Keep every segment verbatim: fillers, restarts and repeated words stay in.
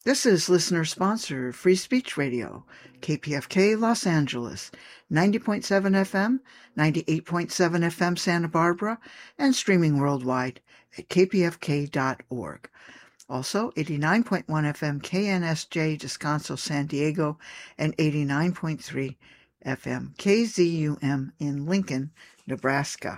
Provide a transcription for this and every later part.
This is listener-sponsored Free Speech Radio, K P F K Los Angeles, ninety point seven F M, ninety-eight point seven F M Santa Barbara, and streaming worldwide at k p f k dot org. Also, eighty-nine point one F M K N S J Descanso San Diego, and eighty-nine point three F M K Z U M in Lincoln, Nebraska.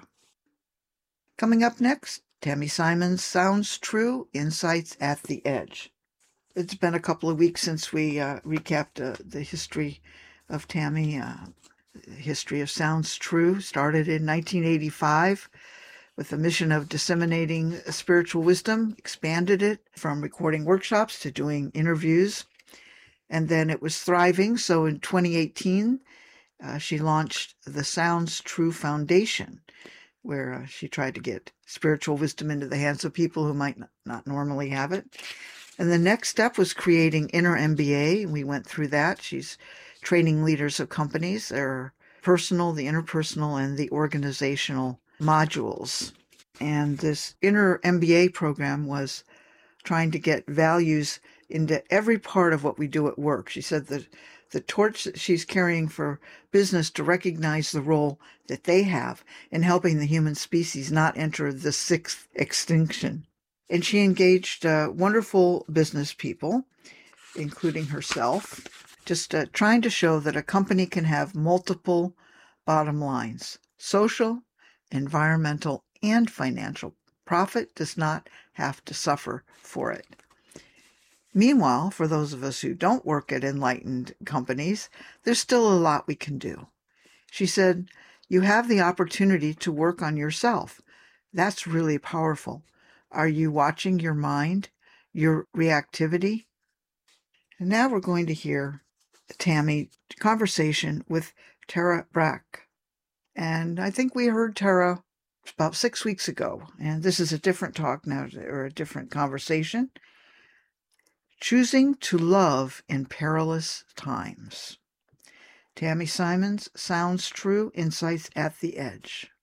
Coming up next, Tami Simons' Sounds True, Insights at the Edge. It's been a couple of weeks since we uh, recapped uh, the history of Tami. Uh, the history of Sounds True started in nineteen eighty-five with the mission of disseminating spiritual wisdom, expanded it from recording workshops to doing interviews, and then it was thriving. So in twenty eighteen, uh, she launched the Sounds True Foundation, where uh, she tried to get spiritual wisdom into the hands of people who might not normally have it. And the next step was creating Inner M B A. We went through that. She's training leaders of companies, their personal, the interpersonal, and the organizational modules. And this Inner M B A program was trying to get values into every part of what we do at work. She said that the torch that she's carrying for business to recognize the role that they have in helping the human species not enter the sixth extinction. And she engaged uh, wonderful business people, including herself, just uh, trying to show that a company can have multiple bottom lines: social, environmental, and financial. Profit does not have to suffer for it. Meanwhile, for those of us who don't work at enlightened companies, there's still a lot we can do. She said, you have the opportunity to work on yourself. That's really powerful. Are you watching your mind, your reactivity? And now we're going to hear Tami conversation with Tara Brach. And I think we heard Tara about six weeks ago. And this is a different talk now, or a different conversation. Choosing to Love in Perilous Times. Tami Simons, Sounds True, Insights at the Edge.